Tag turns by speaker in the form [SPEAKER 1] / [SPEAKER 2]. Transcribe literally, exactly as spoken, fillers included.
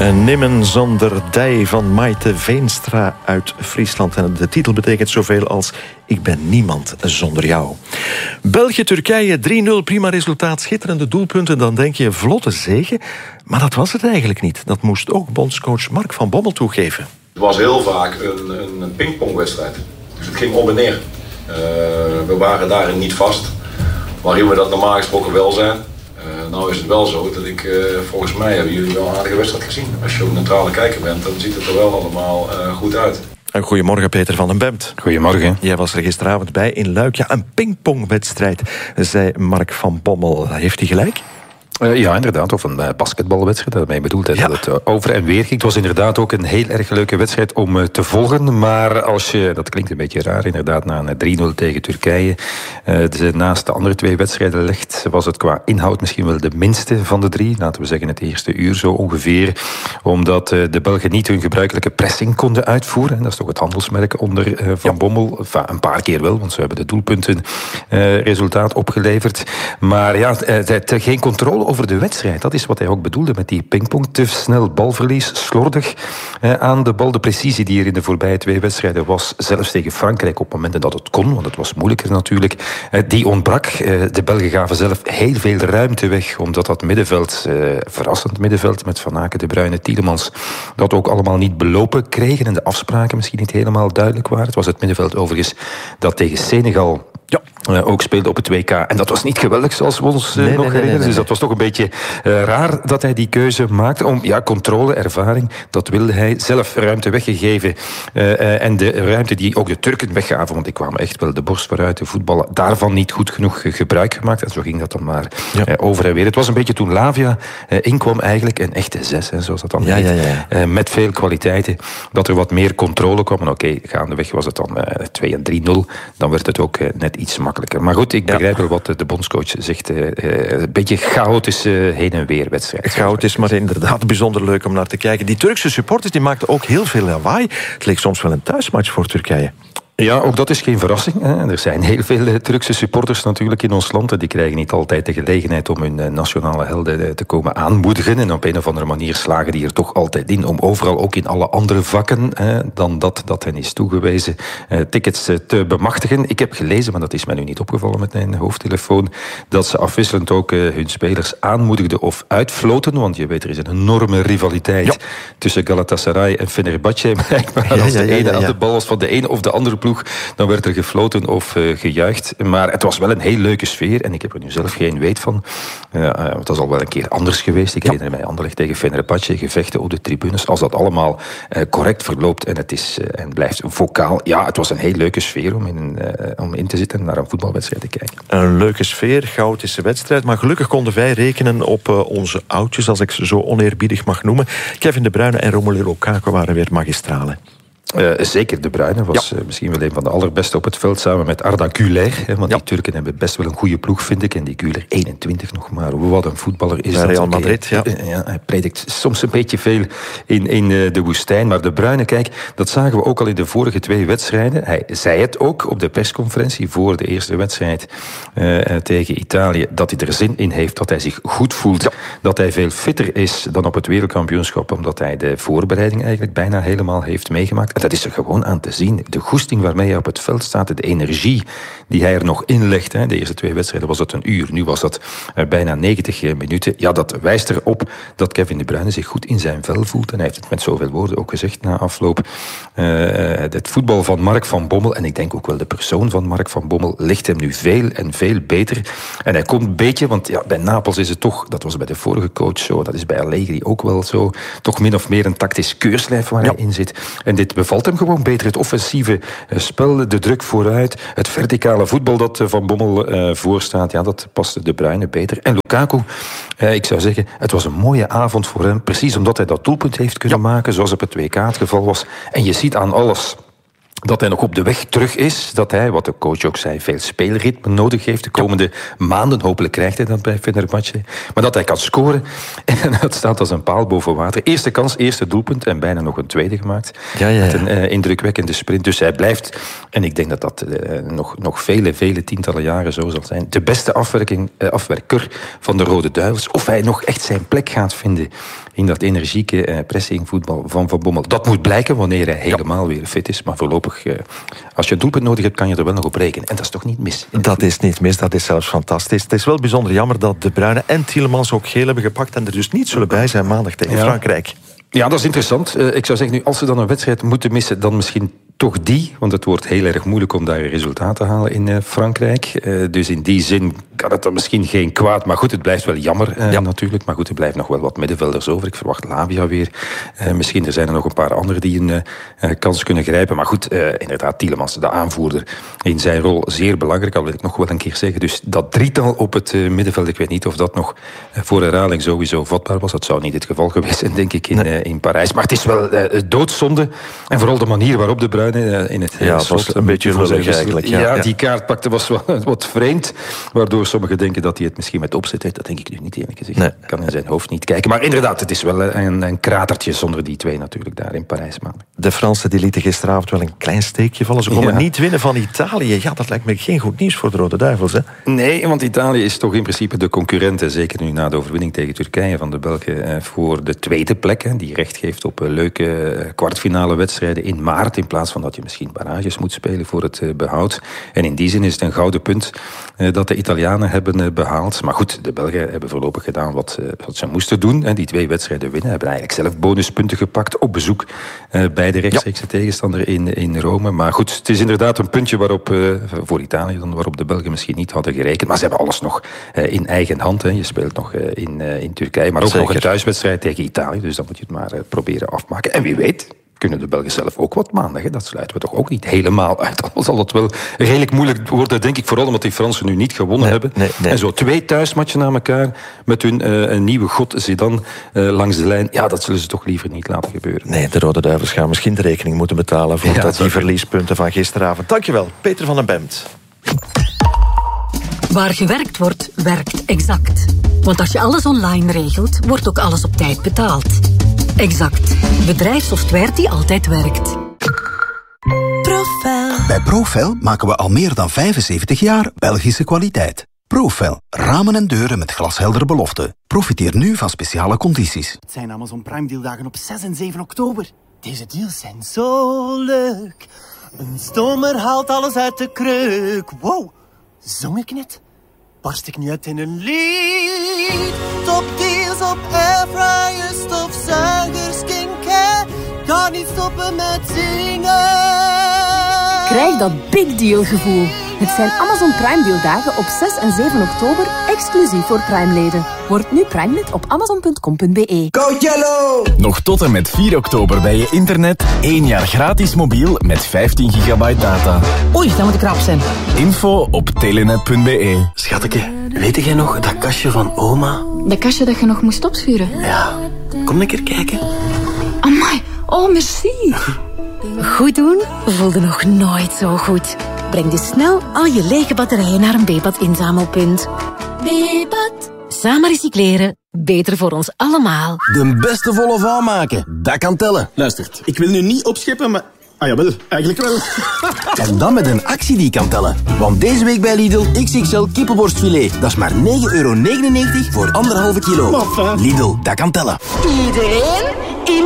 [SPEAKER 1] Nimmen zonder dij van Maite Veenstra uit Friesland. En de titel betekent zoveel als Ik ben niemand zonder jou. België-Turkije drie nul, prima resultaat, schitterende doelpunten. Dan denk je vlotte zege, maar dat was het eigenlijk niet. Dat moest ook bondscoach Mark van Bommel toegeven.
[SPEAKER 2] Het was heel vaak een, een, een pingpongwedstrijd. Dus het ging op en neer. Uh, we waren daarin niet vast, waarin we dat normaal gesproken wel zijn. Uh, nou is het wel zo dat ik, uh, volgens mij hebben jullie wel een aardige wedstrijd gezien. Als je ook neutrale kijker bent, dan ziet het er wel allemaal uh, goed uit.
[SPEAKER 1] Goedemorgen Peter van den Bemt.
[SPEAKER 3] Goedemorgen.
[SPEAKER 1] Jij was er gisteravond bij in Luik. Ja, een pingpongwedstrijd, zei Mark van Bommel. Heeft hij gelijk?
[SPEAKER 3] Uh, ja, inderdaad. Of een uh, basketbalwedstrijd. Daarmee bedoeld hij ja. dat het uh, over en weer ging. Het was inderdaad ook een heel erg leuke wedstrijd om uh, te volgen. Maar als je, dat klinkt een beetje raar, inderdaad, na een drie nul tegen Turkije, uh, de, naast de andere twee wedstrijden legt, was het qua inhoud misschien wel de minste van de drie. Laten we zeggen het eerste uur zo ongeveer. Omdat uh, de Belgen niet hun gebruikelijke pressing konden uitvoeren. Dat is toch het handelsmerk onder uh, Van ja. Bommel. Enfin, een paar keer wel, want ze hebben de doelpunten uh, resultaat opgeleverd. Maar ja, het, het, geen controle over de wedstrijd. Dat is wat hij ook bedoelde met die pingpong. Te snel balverlies, slordig eh, aan de bal. De precisie die er in de voorbije twee wedstrijden was, zelfs tegen Frankrijk op momenten dat het kon, want het was moeilijker natuurlijk, eh, die ontbrak. Eh, de Belgen gaven zelf heel veel ruimte weg, omdat dat middenveld, eh, verrassend middenveld met Van Aken, De Bruyne, Tielemans, dat ook allemaal niet belopen kregen en de afspraken misschien niet helemaal duidelijk waren. Het was het middenveld overigens dat tegen Senegal ja, uh, ook speelde op het W K. En dat was niet geweldig, zoals we ons uh,
[SPEAKER 1] nee,
[SPEAKER 3] nog
[SPEAKER 1] nee,
[SPEAKER 3] herinneren.
[SPEAKER 1] Nee, nee, nee.
[SPEAKER 3] Dus dat was toch een beetje uh, raar dat hij die keuze maakte. Om, ja, controle, ervaring, dat wilde hij. Zelf ruimte weggegeven. Uh, uh, en de ruimte die ook de Turken weggaven, want die kwamen echt wel de borst vooruit, de voetballen, daarvan niet goed genoeg gebruik gemaakt. En zo ging dat dan maar ja. uh, over en weer. Het was een beetje toen Lavia uh, inkwam eigenlijk, een echte zes, hè, zoals dat dan
[SPEAKER 1] ja,
[SPEAKER 3] heet.
[SPEAKER 1] Ja, ja, ja.
[SPEAKER 3] Uh, met veel kwaliteiten, dat er wat meer controle kwam. En oké, okay, gaandeweg was het dan uh, twee en drie nul. Dan werd het ook uh, net iets makkelijker. Maar goed, ik begrijp wel ja. wat de bondscoach zegt. Uh, een beetje chaotische uh, heen- en weer wedstrijd.
[SPEAKER 1] Chaotisch, maar inderdaad bijzonder leuk om naar te kijken. Die Turkse supporters die maakten ook heel veel lawaai. Het leek soms wel een thuismatch voor Turkije.
[SPEAKER 3] Ja, ook dat is geen verrassing. Hè. Er zijn heel veel Turkse supporters natuurlijk in ons land. En die krijgen niet altijd de gelegenheid om hun nationale helden te komen aanmoedigen. En op een of andere manier slagen die er toch altijd in om overal, ook in alle andere vakken hè, dan dat dat hen is toegewezen, eh, tickets te bemachtigen. Ik heb gelezen, maar dat is mij nu niet opgevallen met mijn hoofdtelefoon, dat ze afwisselend ook eh, hun spelers aanmoedigden of uitfloten. Want je weet, er is een enorme rivaliteit ja. tussen Galatasaray en Fenerbahce. Maar als de ene ja, ja, ja, ja. aan de bal was van de ene of de andere ploeg, dan werd er gefloten of uh, gejuicht. Maar het was wel een heel leuke sfeer. En ik heb er nu zelf geen weet van. Uh, uh, het was al wel een keer anders geweest. Ik ja. herinner mij Anderlecht tegen Fenerbahce, gevechten op de tribunes. Als dat allemaal uh, correct verloopt en het is uh, en blijft vocaal. Ja, het was een heel leuke sfeer om in, uh, om in te zitten en naar een voetbalwedstrijd te kijken.
[SPEAKER 1] Een leuke sfeer, chaotische wedstrijd. Maar gelukkig konden wij rekenen op uh, onze oudjes, als ik ze zo oneerbiedig mag noemen. Kevin De Bruyne en Romelu Lukaku waren weer magistralen.
[SPEAKER 3] Uh, zeker De Bruyne was ja. uh, misschien wel een van de allerbeste op het veld, samen met Arda Güler. Hè, want ja. die Turken hebben best wel een goede ploeg, vind ik. En die Güler, eenentwintig nog maar. Wat een voetballer is
[SPEAKER 1] Bij
[SPEAKER 3] dat.
[SPEAKER 1] Real Madrid, ja.
[SPEAKER 3] Uh, ja. Hij predikt soms een beetje veel in, in uh, de woestijn. Maar De Bruyne, kijk, dat zagen we ook al in de vorige twee wedstrijden. Hij zei het ook op de persconferentie voor de eerste wedstrijd uh, tegen Italië, dat hij er zin in heeft, dat hij zich goed voelt. Ja. Dat hij veel fitter is dan op het wereldkampioenschap, omdat hij de voorbereiding eigenlijk bijna helemaal heeft meegemaakt. Dat is er gewoon aan te zien. De goesting waarmee hij op het veld staat, de energie die hij er nog inlegt. Hè. De eerste twee wedstrijden was het een uur. Nu was dat uh, bijna negentig minuten. Ja, dat wijst erop dat Kevin De Bruyne zich goed in zijn vel voelt. En hij heeft het met zoveel woorden ook gezegd na afloop. Uh, het voetbal van Mark van Bommel, en ik denk ook wel de persoon van Mark van Bommel, ligt hem nu veel en veel beter. En hij komt een beetje, want ja, bij Napels is het toch, dat was bij de vorige coach zo, dat is bij Allegri ook wel zo, toch min of meer een tactisch keurslijf waar ja. hij in zit. En dit bevalt hem gewoon beter. Het offensieve spel, de druk vooruit, het verticale voetbal dat Van Bommel uh, voorstaat, ja, dat past De Bruyne beter. En Lukaku, uh, ik zou zeggen, het was een mooie avond voor hem, precies omdat hij dat doelpunt heeft kunnen ja. maken, zoals op het W K het geval was. En je ziet aan alles dat hij nog op de weg terug is. Dat hij, wat de coach ook zei, veel speelritme nodig heeft. De komende maanden, hopelijk krijgt hij dat bij Fenerbahce. Maar dat hij kan scoren. En het staat als een paal boven water. Eerste kans, eerste doelpunt en bijna nog een tweede gemaakt.
[SPEAKER 1] Ja, ja, ja.
[SPEAKER 3] Met een uh, indrukwekkende sprint. Dus hij blijft, en ik denk dat dat uh, nog, nog vele, vele tientallen jaren zo zal zijn, de beste afwerking, uh, afwerker van de Rode Duivels. Of hij nog echt zijn plek gaat vinden in dat energieke uh, pressingvoetbal van Van Bommel. Dat moet blijken wanneer hij helemaal ja. weer fit is. Maar voorlopig, uh, als je een doelpunt nodig hebt, kan je er wel nog op rekenen. En dat is toch niet mis?
[SPEAKER 1] Dat is niet mis, dat is zelfs fantastisch. Het is wel bijzonder jammer dat De Bruyne en Tielemans ook geel hebben gepakt en er dus niet zullen bij zijn maandag tegen ja. Frankrijk.
[SPEAKER 3] Ja, dat is interessant. Uh, ik zou zeggen, nu, als ze dan een wedstrijd moeten missen, dan misschien toch die. Want het wordt heel erg moeilijk om daar een resultaat te halen in uh, Frankrijk. Uh, dus in die zin kan het dan misschien geen kwaad. Maar goed, het blijft wel jammer uh, ja. natuurlijk. Maar goed, er blijft nog wel wat middenvelders over. Ik verwacht Lavia weer. Uh, misschien er zijn er nog een paar anderen die een uh, uh, kans kunnen grijpen. Maar goed, uh, inderdaad, Tielemans, de aanvoerder, in zijn rol zeer belangrijk. Al wil ik nog wel een keer zeggen. Dus dat drietal op het uh, middenveld, ik weet niet of dat nog uh, voor herhaling sowieso vatbaar was. Dat zou niet het geval geweest zijn, denk ik, in, nee. uh, in Parijs. Maar het is wel uh, doodzonde. En vooral de manier waarop De Bruyne uh, in het
[SPEAKER 1] ja, het was een beetje lullig eigenlijk.
[SPEAKER 3] Ja,
[SPEAKER 1] ja,
[SPEAKER 3] ja, die kaart pakte was wel wat vreemd. Waardoor sommigen denken dat hij het misschien met opzet heeft. Dat denk ik nu niet, eerlijk gezegd. Nee. Ik kan in zijn hoofd niet kijken. Maar inderdaad, het is wel een, een kratertje zonder die twee natuurlijk daar in Parijs. Man.
[SPEAKER 1] De Fransen die lieten gisteravond wel een klein steekje vallen. Ze konden ja. niet winnen van Italië. Ja, dat lijkt me geen goed nieuws voor de Rode Duivels. Hè?
[SPEAKER 3] Nee, want Italië is toch in principe de concurrent. Zeker nu na de overwinning tegen Turkije van de Belgen. Voor de tweede plek. Hè, die recht geeft op leuke kwartfinale wedstrijden in maart. In plaats van dat je misschien barrages moet spelen voor het behoud. En in die zin is het een gouden punt dat de Italianen hebben behaald. Maar goed, de Belgen hebben voorlopig gedaan wat, wat ze moesten doen. Die twee wedstrijden winnen. Hebben eigenlijk zelf bonuspunten gepakt op bezoek bij de rechtstreekse ja. tegenstander in, in Rome. Maar goed, het is inderdaad een puntje waarop, voor Italië dan, waarop de Belgen misschien niet hadden gerekend. Maar ze hebben alles nog in eigen hand. Je speelt nog in, in Turkije. Maar ook Zeker. nog een thuiswedstrijd tegen Italië. Dus dan moet je het maar proberen afmaken. En wie weet kunnen de Belgen zelf ook wat maandag. Hè? Dat sluiten we toch ook niet helemaal uit. Al zal het wel redelijk moeilijk worden, denk ik. Vooral omdat die Fransen nu niet gewonnen nee, hebben. Nee, nee. En zo twee thuismatchen na elkaar met hun uh, een nieuwe god Zidane uh, langs de lijn. Ja, dat zullen ze toch liever niet laten gebeuren.
[SPEAKER 1] Nee, de Rode Duivels gaan misschien de rekening moeten betalen voor ja, dat die verliespunten van gisteravond. Dankjewel, Peter van den Bemt.
[SPEAKER 4] Waar gewerkt wordt, werkt Exact. Want als je alles online regelt, wordt ook alles op tijd betaald. Exact. Bedrijfssoftware die altijd werkt.
[SPEAKER 5] Profel. Bij Profel maken we al meer dan vijfenzeventig jaar Belgische kwaliteit. Profel. Ramen en deuren met glasheldere beloften. Profiteer nu van speciale condities.
[SPEAKER 6] Het zijn Amazon Prime deeldagen op zes en zeven oktober. Deze deals zijn zo leuk. Een stomer haalt alles uit de kreuk. Wow, zong ik net? Barst ik nu uit in een lied? Top deals op airfryers, stofzuigers, skincare. Kan niet stoppen met zingen.
[SPEAKER 7] Krijg dat big deal gevoel. Het zijn Amazon Prime deeldagen op zes en zeven oktober, exclusief voor Prime-leden. Word nu Prime-lid op amazon punt com punt be.
[SPEAKER 8] Go Yellow! Nog tot en met vier oktober bij je internet. één jaar gratis mobiel met vijftien gigabyte data.
[SPEAKER 9] Oei, dat moet ik rap zijn.
[SPEAKER 8] Info op telenet punt be.
[SPEAKER 6] Schatje, weet jij nog dat kastje van oma?
[SPEAKER 10] Dat kastje dat je nog moest opschuren?
[SPEAKER 6] Ja, kom een keer kijken.
[SPEAKER 10] Amai, oh merci.
[SPEAKER 4] Goed doen voelde nog nooit zo goed. Breng dus snel al je lege batterijen naar een Bebat inzamelpunt. Bebat. Samen recycleren. Beter voor ons allemaal.
[SPEAKER 8] De beste volle vouw maken. Dat kan tellen.
[SPEAKER 6] Luistert, ik wil nu niet opscheppen, maar... Ah jawel, eigenlijk wel.
[SPEAKER 8] En dan met een actie die kan tellen. Want deze week bij Lidl X X L kippenborstfilet. Dat is maar negen euro negenennegentig voor anderhalve kilo.
[SPEAKER 6] Maffe.
[SPEAKER 8] Lidl, dat kan tellen.
[SPEAKER 4] Iedereen